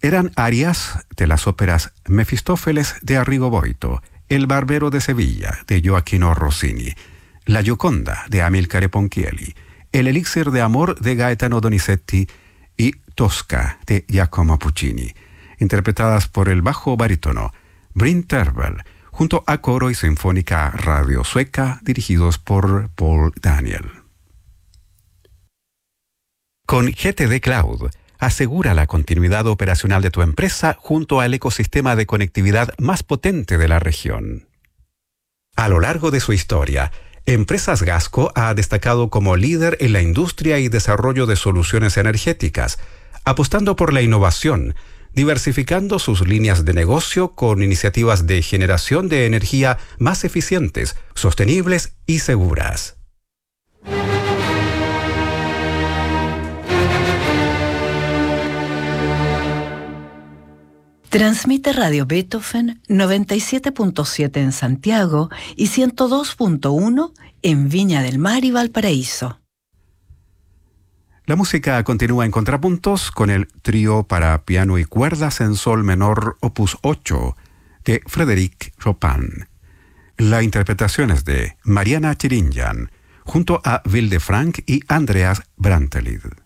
Eran arias de las óperas Mefistófeles de Arrigo Boito, El Barbero de Sevilla de Gioacchino Rossini, La Gioconda de Amilcare Ponchielli, El Elixir de Amor de Gaetano Donizetti y Tosca de Giacomo Puccini, interpretadas por el bajo barítono Bryn Tervel, junto a coro y sinfónica radio sueca dirigidos por Paul Daniel. Con GTD Cloud, asegura la continuidad operacional de tu empresa junto al ecosistema de conectividad más potente de la región. A lo largo de su historia, Empresas Gasco ha destacado como líder en la industria y desarrollo de soluciones energéticas, apostando por la innovación, diversificando sus líneas de negocio con iniciativas de generación de energía más eficientes, sostenibles y seguras. Transmite Radio Beethoven 97.7 en Santiago y 102.1 en Viña del Mar y Valparaíso. La música continúa en contrapuntos con el trío para piano y cuerdas en sol menor opus 8 de Frédéric Chopin. La interpretación es de Mariana Chirinyan junto a Vilde Frank y Andreas Brantelid.